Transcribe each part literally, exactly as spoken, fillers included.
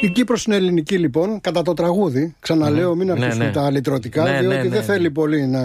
Η Κύπρος είναι ελληνική λοιπόν, κατά το τραγούδι. Ξαναλέω, μην αρχίσουμε ναι, ναι. τα αλυτρωτικά, ναι, διότι ναι, ναι, δεν θέλει ναι. πολύ να.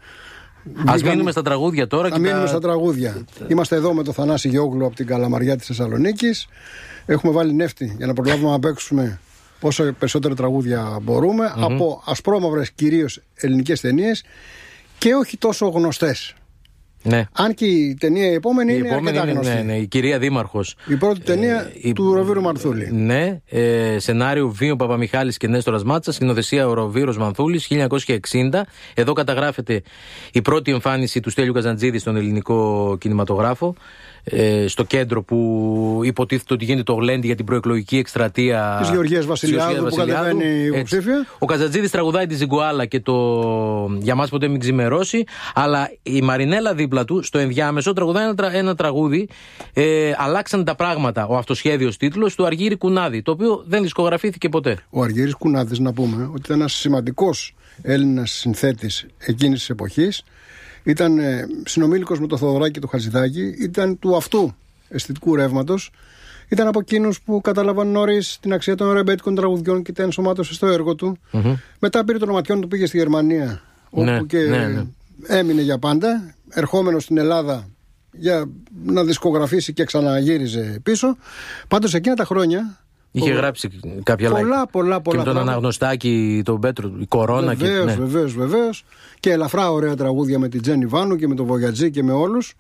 Ας μείνουμε στα τραγούδια τώρα. Να μείνουμε τα... στα τραγούδια. Είμαστε εδώ με τον Θανάση Γιόγλου από την Καλαμαριά της Θεσσαλονίκης. Έχουμε βάλει νεύτη για να προλάβουμε να παίξουμε όσο περισσότερα τραγούδια μπορούμε. Mm-hmm. Από ασπρόμαυρες κυρίως ελληνικές ταινίες και όχι τόσο γνωστές. Ναι. Αν και η ταινία η επόμενη η είναι επόμενη αρκετά γνωστή. Ναι, ναι, η κυρία Δήμαρχος. Η πρώτη ταινία ε, του Ροβίρου Μανθούλη. Ναι, ε, σενάριο Βίο Παπαμιχάλης και Νέστορας Μάτσας, σκηνοθεσία ο Ροβίρος Μανθούλης, χίλια εννιακόσια εξήντα. Εδώ καταγράφεται η πρώτη εμφάνιση του Στέλιου Καζαντζίδη στον ελληνικό κινηματογράφο. Ε, στο κέντρο που υποτίθεται ότι γίνεται το γλέντι για την προεκλογική εκστρατεία της Γεωργίας Βασιλιάδου που κατεβαίνει υποψήφια. Ο Καζαντζίδης τραγουδάει τη Ζιγκουάλα και το «Για μας ποτέ μην ξημερώσει», αλλά η Μαρινέλα δίπλα του στο ενδιάμεσο τραγουδάει ένα, τρα, ένα τραγούδι ε, «Αλλάξαν τα πράγματα», ο αυτοσχέδιος τίτλος του Αργύρη Κουνάδη, το οποίο δεν δισκογραφήθηκε ποτέ. Ο Αργύρης Κουνάδης, να πούμε ότι ήταν ένας σημαντικός Έλληνας συνθέτης εκείνης της εποχής. Ήταν ε, συνομήλικος με το Θοδωράκη και το Χατζηδάκη, ήταν του αυτού αισθητικού ρεύματος. Ήταν από εκείνους που κατάλαβαν νωρίς την αξία των ρεμπέτικων τραγουδιών και τα ενσωμάτωσε στο έργο του. Mm-hmm. Μετά πήρε τον Ματιόν, του πήγε στη Γερμανία, ναι, όπου και ναι, ναι. έμεινε για πάντα. Ερχόμενος στην Ελλάδα για να δισκογραφήσει και ξαναγύριζε πίσω. Πάντως εκείνα τα χρόνια. Είχε πολλά, γράψει κάποια πολλά, πολλά, πολλά, πολλά. Και με τον Αναγνωστάκη, τον Πέτρο, η Κορώνα. Βεβαίως, και, ναι. βεβαίως, βεβαίως. Και ελαφρά ωραία τραγούδια με την Τζένι Βάνου και με τον Βογιατζή και με όλους.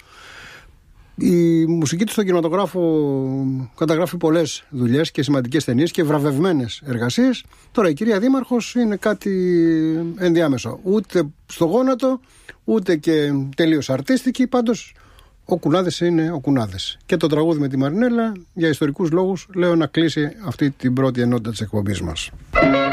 Η μουσική του στον κινηματογράφο καταγράφει πολλές δουλειές και σημαντικές ταινίες και βραβευμένες εργασίες. Τώρα η κυρία Δήμαρχος είναι κάτι ενδιάμεσο. Ούτε στο γόνατο, ούτε και τελείως αρτίστικη. Πάντως ο Κουνάδης είναι ο Κουνάδης. Και το τραγούδι με τη Μαρινέλα, για ιστορικούς λόγους, λέω να κλείσει αυτή την πρώτη ενότητα της εκπομπής μας.